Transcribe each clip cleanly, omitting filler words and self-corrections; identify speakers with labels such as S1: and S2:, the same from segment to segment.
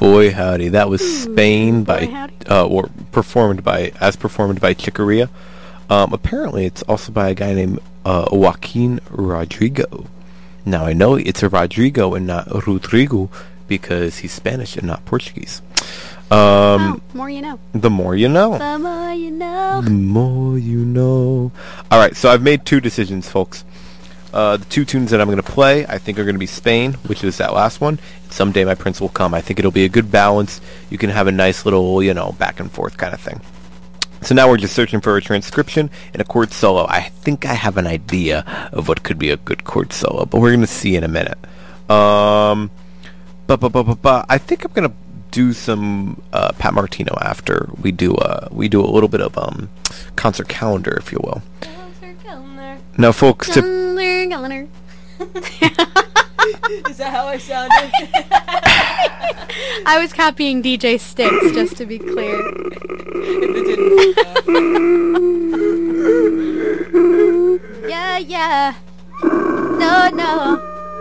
S1: Boy howdy, that was Spain or performed by Chicoria. Apparently it's also by a guy named Joaquin Rodrigo. Now I know it's a Rodrigo and not Rodrigo because he's Spanish and not Portuguese.
S2: More you know.
S1: The more you know.
S2: The more you know.
S1: The more you know. Alright, so I've made two decisions, folks. The two tunes that I'm going to play, I think, are going to be Spain, which is that last one. Someday My Prince Will Come. I think it'll be a good balance. You can have a nice little, back and forth kind of thing. So now we're just searching for a transcription and a chord solo. I think I have an idea of what could be a good chord solo, but we're going to see in a minute. I think I'm going to do some Pat Martino after we do a little bit of concert calendar, if you will. Now, folks,
S2: Is
S3: that how I sounded?
S2: I was copying DJ Sticks, just to be clear. Yeah. No.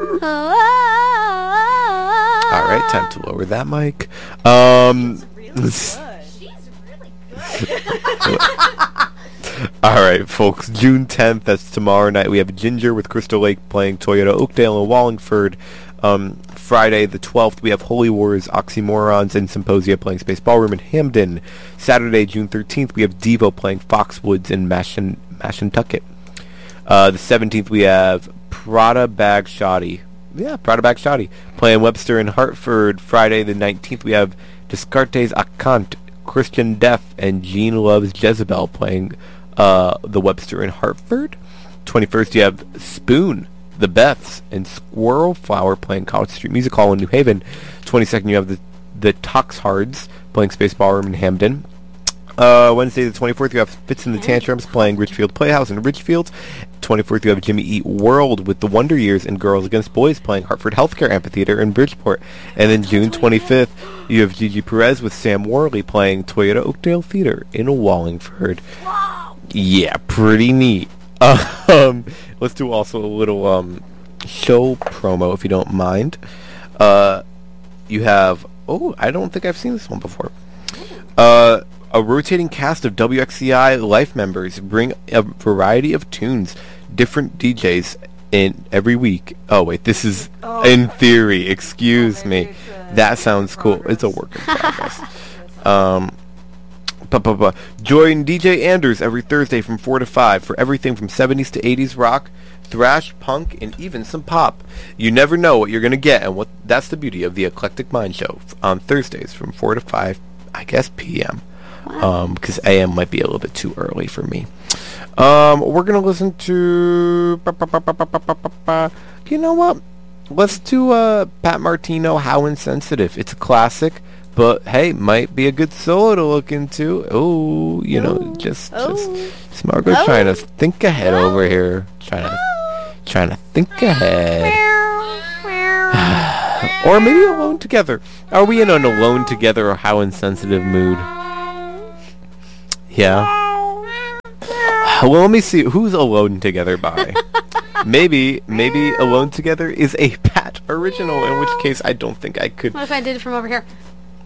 S1: All right, time to lower that mic.
S3: She's really good.
S1: All right, folks. June 10th, that's tomorrow night. We have Ginger with Crystal Lake playing Toyota Oakdale and Wallingford. Friday the 12th, we have Holy Wars, Oxymorons, and Symposia playing Space Ballroom in Hamden. Saturday, June 13th, we have Devo playing Foxwoods in Mashantucket. The 17th, we have Prada Bag Shoddy. Yeah, Prada Bag Shoddy playing Webster in Hartford. Friday the 19th, we have Descartes Acant, Christian Death, and Gene Loves Jezebel playing the Webster in Hartford. 21st, you have Spoon, The Beths, and Squirrel Flower playing College Street Music Hall in New Haven. 22nd, you have the Toxhards playing Space Ballroom in Hamden. Wednesday the 24th, you have Fits and the Tantrums playing Richfield Playhouse in Richfield. 24th, you have Jimmy Eat World with the Wonder Years and Girls Against Boys playing Hartford Healthcare Amphitheater in Bridgeport. And then June 25th, you have Gigi Perez with Sam Worley playing Toyota Oakdale Theater in Wallingford.
S3: Wow.
S1: Yeah, pretty neat. Let's do also a little show promo, if you don't mind. You have... Oh, I don't think I've seen this one before. A rotating cast of WXCI Life members bring a variety of tunes, different DJs in every week. Oh, wait, this is in theory. Excuse me. That sounds cool. It's a work in progress. Join DJ Anders every Thursday from 4 to 5 for everything from 70s to 80s rock, thrash, punk, and even some pop. You never know what you're going to get, and that's the beauty of the Eclectic Mind Show on Thursdays from 4 to 5, I guess, p.m. Because AM might be a little bit too early for me. We're going to listen to... You know what? Let's do Pat Martino, How Insensitive. It's a classic, but hey, might be a good solo to look into. Oh, just Margot trying to think ahead over here. Trying to think ahead. Or maybe Alone Together. Are we in an Alone Together or How Insensitive mood? Yeah. Well, let me see. Who's Alone Together by? Maybe Alone Together is a Pat original, in which case I don't think I could.
S2: What if I did it from over here?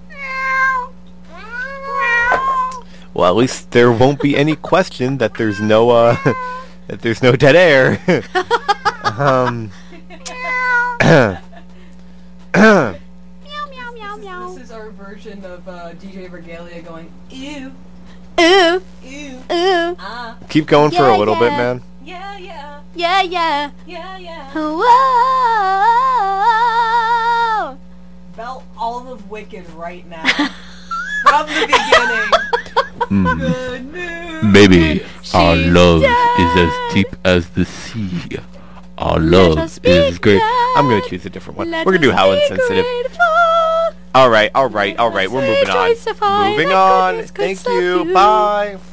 S1: Well, at least there won't be any question that there's no dead air.
S3: This is our version of DJ Regalia going, ew.
S2: Ooh.
S3: Ew.
S2: Ooh.
S3: Ah.
S1: Keep going for a little bit, man.
S3: Yeah.
S2: Yeah.
S3: Whoa. Belt all of Wicked right now. From the beginning. Good news.
S1: Maybe our love is as deep as the sea. Our love is great. I'm going to choose a different one. We're going to do How Insensitive. All right. We're moving on. Moving on. Thank you. Bye.